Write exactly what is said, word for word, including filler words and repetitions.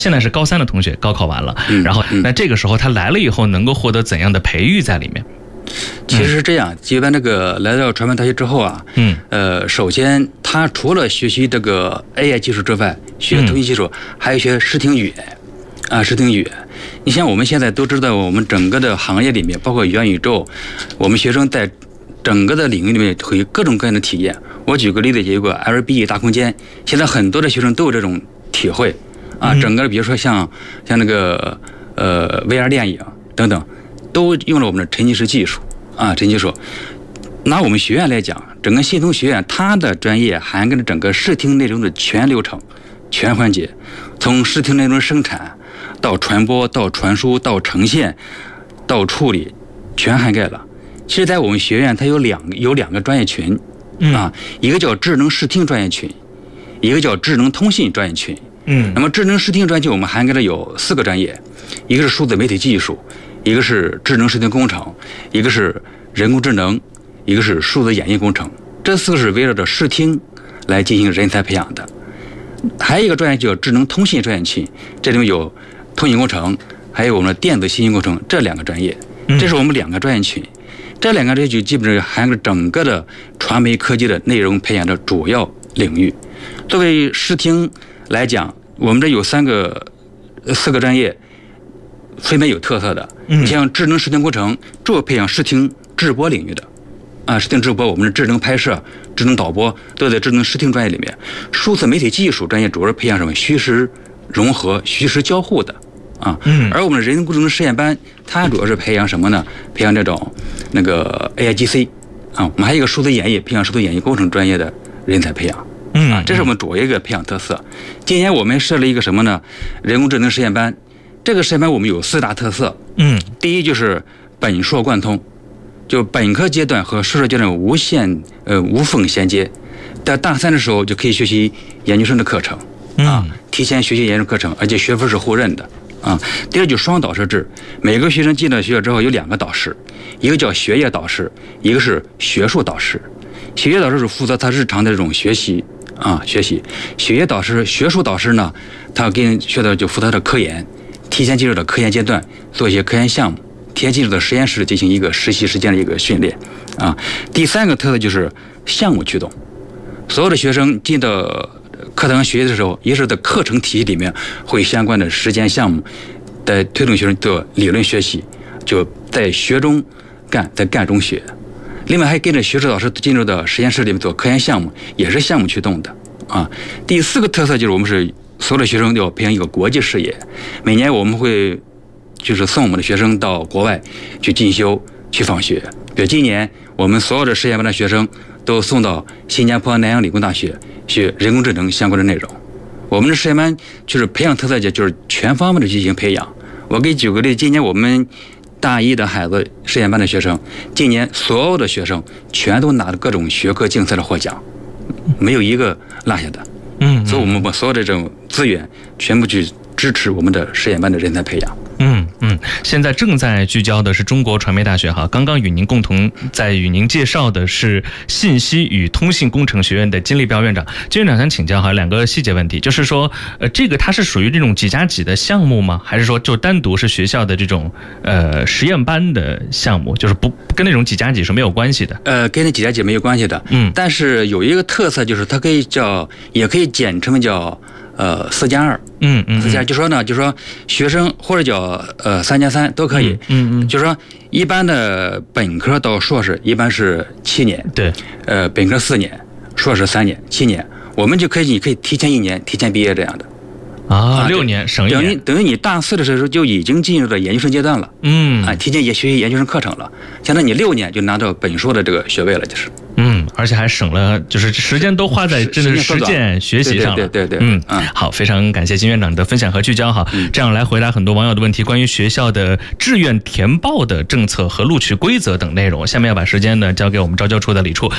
现在是高三的同学，高考完了，嗯、然后那这个时候他来了以后能够获得怎样的培育在里面？ 其实是这样，一般这个来到传媒大学之后啊，嗯，呃，首先他除了学习这个 A I 技术之外，学通信技术，嗯、还有学视听语言，啊，视听语言。你像我们现在都知道，我们整个的行业里面，包括元宇宙，我们学生在整个的领域里面会有各种各样的体验。我举个例子，有一个 L B 大空间，现在很多的学生都有这种体会，啊，整个比如说像像那个呃 V R 电影等等。都用了我们的沉浸式技术啊，沉浸术。拿我们学院来讲，整个信通学院它的专业涵盖了整个视听内容的全流程、全环节，从视听内容生产到传播、到传输、到呈现、到处理，全涵盖了。其实，在我们学院，它有两有两个专业群啊，一个叫智能视听专业群，一个叫智能通信专业群。嗯，那么智能视听专业群我们涵盖了有四个专业，一个是数字媒体技术。一个是智能视听工程，一个是人工智能，一个是数字演艺工程，这四个是围绕着视听来进行人才培养的。还有一个专业叫智能通信专业群，这里面有通信工程，还有我们的电子信息工程这两个专业，这是我们两个专业群。这两个专业群基本上涵盖整个的传媒科技的内容培养的主要领域。作为视听来讲，我们这有三个、四个专业。分别有特色的，你像智能视听工程，主要培养视听制播领域的，啊，视听制播，我们的智能拍摄、智能导播都在智能视听专业里面。数字媒体技术专业主要培养什么？虚实融合、虚实交互的，啊，而我们的人工智能实验班，它主要是培养什么呢？培养这种那个 A I G C， 啊，我们还有一个数字演绎，培养数字演绎工程专业的人才培养，啊，这是我们主要一个培养特色。今年我们设了一个什么呢？人工智能实验班。这个实验班我们有四大特色，嗯，第一就是本硕贯通，就本科阶段和硕士阶段无限呃无缝衔接，在大三的时候就可以学习研究生的课程，啊，提前学习研究生课程，而且学分是互认的，啊。第二就是双导师制，每个学生进了学校之后有两个导师，一个叫学业导师，一个是学术导师。学业导师是负责他日常的这种学习啊学习，学业导师、学术导师呢，他跟学导就负责的科研。提前进入到科研阶段，做一些科研项目；提前进入到实验室进行一个实习时间的一个训练，啊。第三个特色就是项目驱动，所有的学生进到课堂学习的时候，也是在课程体系里面会相关的实践项目，在推动学生做理论学习，就在学中干，在干中学。另外还跟着学术导师进入到实验室里面做科研项目，也是项目驱动的，啊。第四个特色就是我们是。所有的学生都要培养一个国际视野，每年我们会就是送我们的学生到国外去进修、去访学。比如今年我们所有的实验班的学生都送到新加坡南洋理工大学学人工智能相关的内容。我们的实验班就是培养特色就是全方面的进行培养。我给举个例，今年我们大一的孩子实验班的学生，今年所有的学生全都拿了各种学科竞赛的获奖，没有一个落下的。嗯，所以我们把所有的这种资源全部去支持我们的实验班的人才培养。 嗯嗯，现在正在聚焦的是中国传媒大学哈，刚刚与您共同在与您介绍的是信息与通信工程学院的金立彪院长。金院长想请教哈两个细节问题，就是说，呃，这个它是属于这种几加几的项目吗？还是说就单独是学校的这种呃实验班的项目，就是不跟那种几加几是没有关系的？ 呃，跟那几加几没有关系的。嗯，但是有一个特色就是它可以叫，也可以简称为叫。呃，四加二，嗯嗯，四加就说呢，就说学生或者叫呃三加三都可以，嗯嗯，就说一般的本科到硕士一般是七年，对，呃，本科四年，硕士三年，七年，我们就可以你可以提前一年提前毕业这样的。 啊，六年省一年， 等于等于你大四的时候就已经进入了研究生阶段了，嗯，啊，提前也学习研究生课程了，相当于你六年就拿到本硕的这个学位了，就是。 嗯，而且还省了，就是时间都花在真的实践学习上了。 对对对对， 嗯嗯，好，非常感谢金院长的分享和聚焦哈，嗯、这样来回答很多网友的问题，关于学校的志愿填报的政策和录取规则等内容。下面要把时间呢交给我们招教处的李处。